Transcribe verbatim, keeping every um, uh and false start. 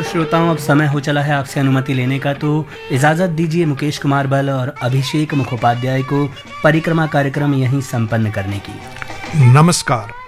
श्रोताओं, अब समय हो चला है आपसे अनुमति लेने का, तो इजाज़त दीजिए मुकेश कुमार बल और अभिषेक मुखोपाध्याय को परिक्रमा कार्यक्रम यहीं संपन्न करने की। नमस्कार।